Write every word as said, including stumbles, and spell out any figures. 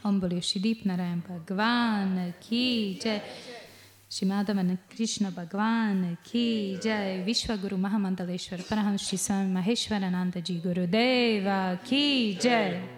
Om Bolo Shri Deep Narayan Bhagwan Ki Jai. Shri Madhavan Krishna Bhagwan Ki Jai. Vishwaguru Mahamandaleshwar Parahans Shri Swami Maheshwarananda Ji Gurudeva Ki Jai.